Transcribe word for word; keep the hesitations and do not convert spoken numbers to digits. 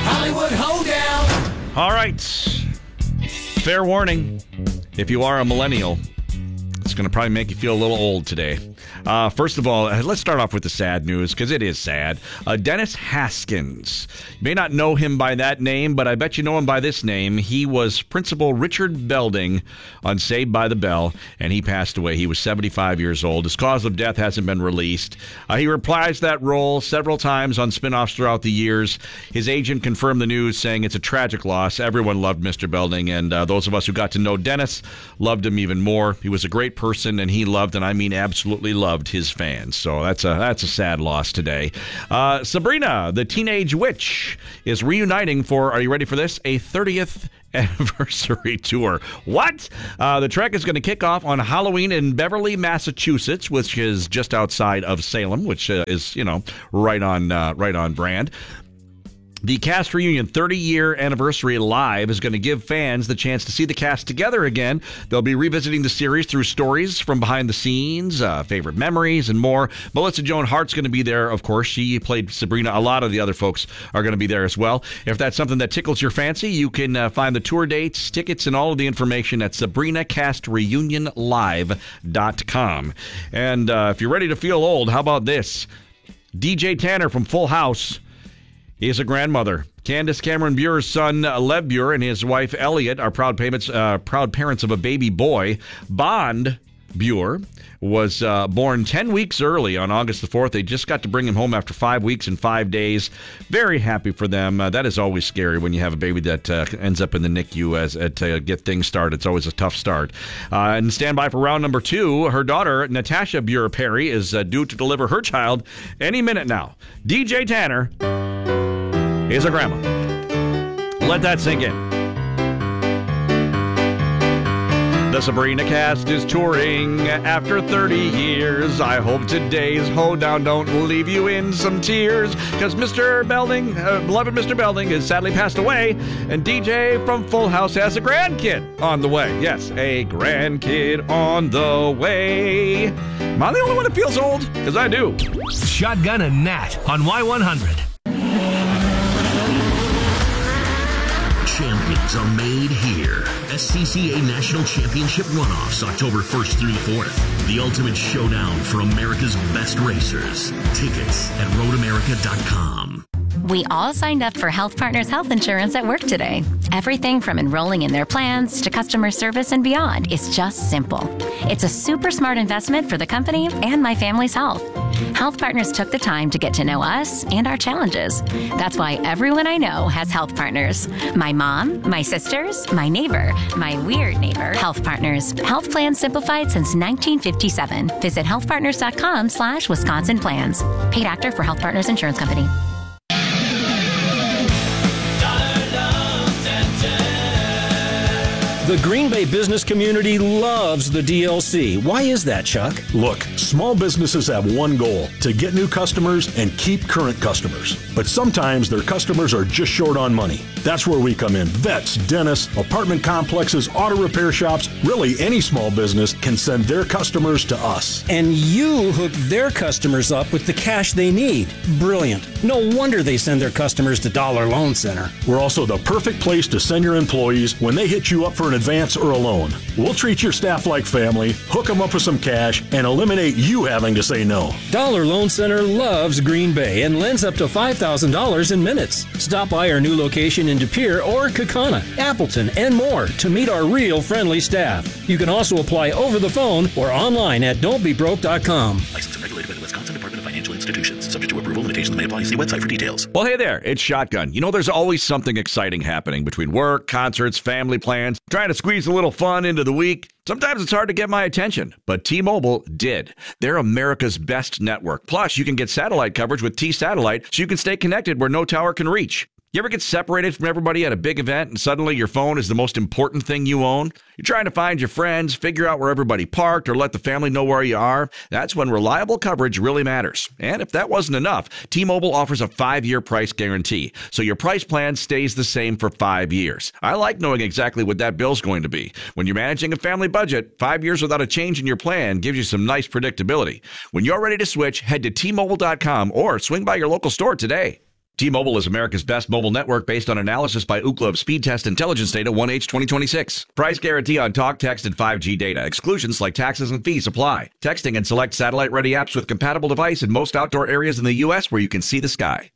Hollywood Hoedown. All right. Fair warning. If you are a millennial, it's going to probably make you feel a little old today. Uh, first of all, let's start off with the sad news, because it is sad. Uh, Dennis Haskins. You may not know him by that name, but I bet you know him by this name. He was Principal Richard Belding on Saved by the Bell, and he passed away. He was seventy-five years old. His cause of death hasn't been released. Uh, he reprised that role several times on spinoffs throughout the years. His agent confirmed the news, saying it's a tragic loss. Everyone loved Mister Belding, and uh, those of us who got to know Dennis loved him even more. He was a great person, and he loved, and I mean absolutely loved, his fans. So that's a that's a sad loss today. Uh, Sabrina, the Teenage Witch, is reuniting for, are you ready for this, a thirtieth anniversary tour. What? Uh, the trek is going to kick off on Halloween in Beverly, Massachusetts, which is just outside of Salem, which uh, is, you know, right on uh, right on brand. The cast reunion thirty-year anniversary live is going to give fans the chance to see the cast together again. They'll be revisiting the series through stories from behind the scenes, uh, favorite memories, and more. Melissa Joan Hart's going to be there, of course. She played Sabrina. A lot of the other folks are going to be there as well. If that's something that tickles your fancy, you can uh, find the tour dates, tickets, and all of the information at sabrina cast reunion live dot com. And uh, if you're ready to feel old, how about this? D J Tanner from Full House is a grandmother. Candace Cameron Bure's son, Lev Bure, and his wife, Elliot, are proud, payments, uh, proud parents of a baby boy. Bond Bure was uh, born ten weeks early on August the fourth. They just got to bring him home after five weeks and five days. Very happy for them. Uh, that is always scary when you have a baby that uh, ends up in the N I C U as uh, to get things started. It's always a tough start. Uh, and stand by for round number two. Her daughter, Natasha Bure Perry, is uh, due to deliver her child any minute now. D J Tanner is a grandma. Let that sink in. The Sabrina cast is touring after thirty years. I hope today's hoedown don't leave you in some tears, because Mister Belding, uh, beloved Mister Belding, has sadly passed away, and D J from Full House has a grandkid on the way. Yes, a grandkid on the way. Am I the only one that feels old? Because I do. Shotgun and Nat on Y one hundred. Champions are made here. S C C A National Championship Runoffs, October first through the fourth. The ultimate showdown for America's best racers. Tickets at road america dot com. We all signed up for Health Partners Health Insurance at work today. Everything from enrolling in their plans to customer service and beyond is just simple. It's a super smart investment for the company and my family's health. Health Partners took the time to get to know us and our challenges. That's why everyone I know has Health Partners. My mom, my sisters, my neighbor, my weird neighbor. Health Partners. Health plans simplified since nineteen fifty-seven. Visit health partners dot com slash Wisconsin plans. Paid actor for Health Partners Insurance Company. The Green Bay business community loves the D L C. Why is that, Chuck? Look, small businesses have one goal: to get new customers and keep current customers. But sometimes their customers are just short on money. That's where we come in. Vets, dentists, apartment complexes, auto repair shops, really any small business can send their customers to us. And you hook their customers up with the cash they need. Brilliant. No wonder they send their customers to Dollar Loan Center. We're also the perfect place to send your employees when they hit you up for an advance or a loan. We'll treat your staff like family, hook them up with some cash, and eliminate you having to say no. Dollar Loan Center loves Green Bay and lends up to five thousand dollars in minutes. Stop by our new location in De Pere or Kaukauna, Appleton, and more to meet our real friendly staff. You can also apply over the phone or online at don't be broke dot com. Licensed and regulated by the Wisconsin Department of Financial Institutions. Subject to approval. Limitations may apply. See website for details. Well, hey there. It's Shotgun. You know, there's always something exciting happening between work, concerts, family plans, trying to squeeze a little fun into the week. Sometimes it's hard to get my attention, but T-Mobile did. They're America's best network. Plus, you can get satellite coverage with T-Satellite so you can stay connected where no tower can reach. You ever get separated from everybody at a big event and suddenly your phone is the most important thing you own? You're trying to find your friends, figure out where everybody parked, or let the family know where you are. That's when reliable coverage really matters. And if that wasn't enough, T-Mobile offers a five-year price guarantee, so your price plan stays the same for five years. I like knowing exactly what that bill's going to be. When you're managing a family budget, five years without a change in your plan gives you some nice predictability. When you're ready to switch, head to T Mobile dot com or swing by your local store today. T-Mobile is America's best mobile network based on analysis by Ookla of speed test intelligence data one H twenty twenty-six. Price guarantee on talk, text, and five G data. Exclusions like taxes and fees apply. Texting and select satellite-ready apps with compatible device in most outdoor areas in the U S where you can see the sky.